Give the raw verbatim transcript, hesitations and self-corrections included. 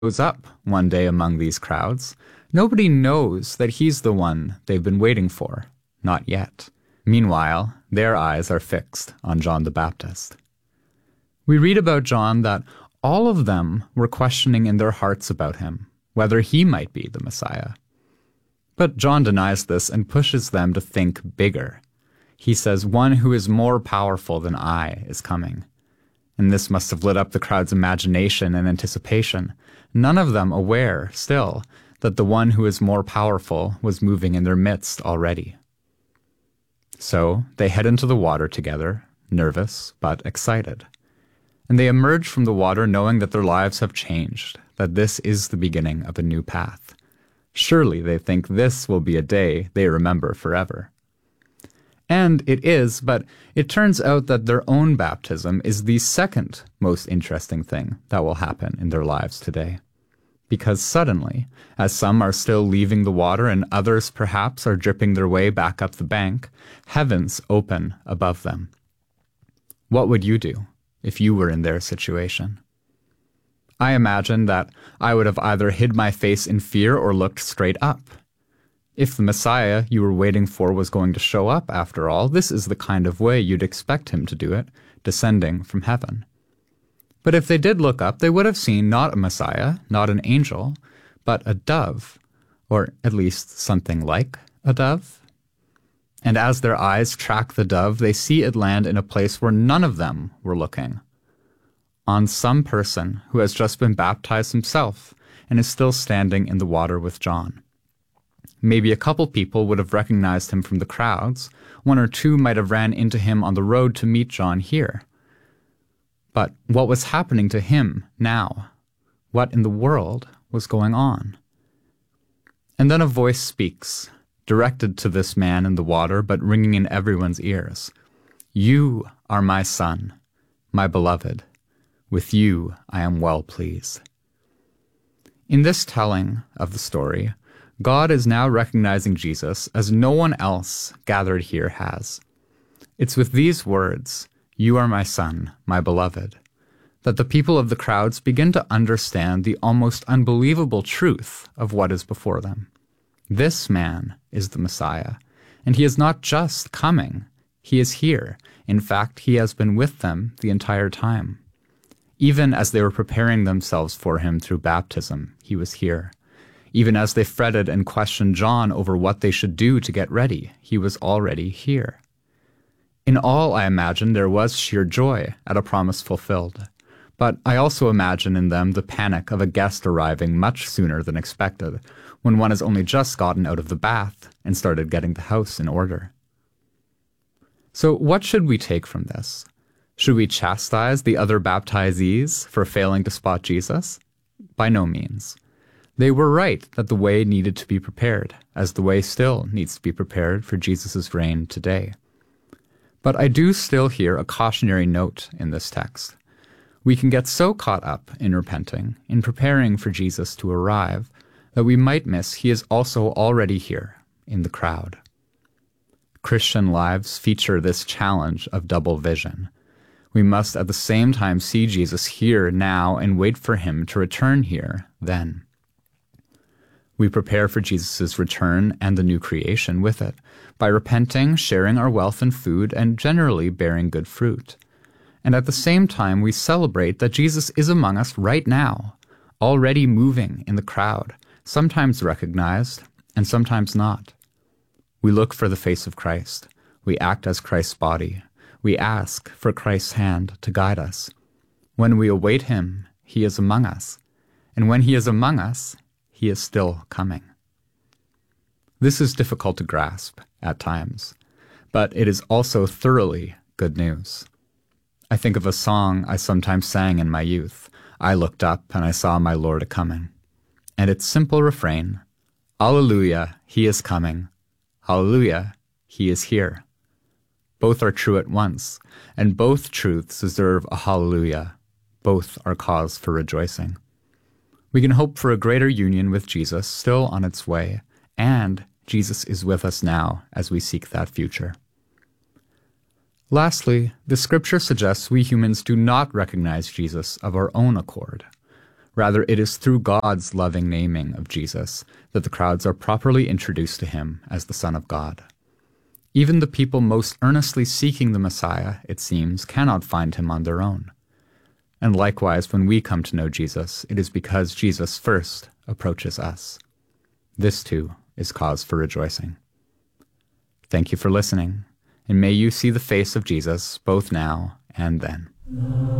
Goes up one day among these crowds, nobody knows that he's the one they've been waiting for. Not yet. Meanwhile, their eyes are fixed on John the Baptist. We read about John that all of them were questioning in their hearts about him, whether he might be the Messiah. But John denies this and pushes them to think bigger. He says, "One who is more powerful than I is coming." And this must have lit up the crowd's imagination and anticipation, none of them aware, still, that the one who is more powerful was moving in their midst already. So they head into the water together, nervous but excited. And they emerge from the water knowing that their lives have changed, that this is the beginning of a new path. Surely they think this will be a day they remember forever. And it is, but it turns out that their own baptism is the second most interesting thing that will happen in their lives today. Because suddenly, as some are still leaving the water and others perhaps are dripping their way back up the bank, heavens open above them. What would you do if you were in their situation? I imagine that I would have either hid my face in fear or looked straight up. If the Messiah you were waiting for was going to show up, after all, this is the kind of way you'd expect him to do it, descending from heaven. But if they did look up, they would have seen not a Messiah, not an angel, but a dove, or at least something like a dove. And as their eyes track the dove, they see it land in a place where none of them were looking. On some person who has just been baptized himself and is still standing in the water with John. Maybe a couple people would have recognized him from the crowds. One or two might have ran into him on the road to meet John here. But what was happening to him now? What in the world was going on? And then a voice speaks, directed to this man in the water, but ringing in everyone's ears. "You are my son, my beloved. With you I am well pleased." In this telling of the story, God is now recognizing Jesus as no one else gathered here has. It's with these words, "You are my son, my beloved," that the people of the crowds begin to understand the almost unbelievable truth of what is before them. This man is the Messiah, and he is not just coming, he is here. In fact, he has been with them the entire time. Even as they were preparing themselves for him through baptism, he was here. Even as they fretted and questioned John over what they should do to get ready, he was already here. In all, I imagine there was sheer joy at a promise fulfilled. But I also imagine in them the panic of a guest arriving much sooner than expected, when one has only just gotten out of the bath and started getting the house in order. So what should we take from this? Should we chastise the other baptizees for failing to spot Jesus? By no means. They were right that the way needed to be prepared, as the way still needs to be prepared for Jesus' reign today. But I do still hear a cautionary note in this text. We can get so caught up in repenting, in preparing for Jesus to arrive, that we might miss he is also already here in the crowd. Christian lives feature this challenge of double vision. We must at the same time see Jesus here now and wait for him to return here then. We prepare for Jesus' return and the new creation with it, by repenting, sharing our wealth and food, and generally bearing good fruit. And at the same time, we celebrate that Jesus is among us right now, already moving in the crowd, sometimes recognized and sometimes not. We look for the face of Christ. We act as Christ's body. We ask for Christ's hand to guide us. When we await him, he is among us. And when he is among us, he is still coming. This is difficult to grasp at times, but it is also thoroughly good news. I think of a song I sometimes sang in my youth. I looked up and I saw my Lord a-coming. And its simple refrain, Alleluia, he is coming. Hallelujah, he is here. Both are true at once, and both truths deserve a hallelujah. Both are cause for rejoicing. We can hope for a greater union with Jesus still on its way, and Jesus is with us now as we seek that future. Lastly, the scripture suggests we humans do not recognize Jesus of our own accord. Rather, it is through God's loving naming of Jesus that the crowds are properly introduced to him as the Son of God. Even the people most earnestly seeking the Messiah, it seems, cannot find him on their own. And likewise, when we come to know Jesus, it is because Jesus first approaches us. This, too, is cause for rejoicing. Thank you for listening, and may you see the face of Jesus both now and then.